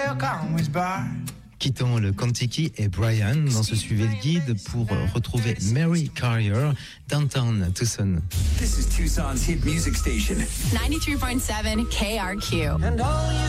Quittons le Kentucky et Brian dans ce Suivez le Guide pour retrouver Mary Carrier, Downtown Tucson. This is Tucson's hit music station. 93.7 KRQ. And all you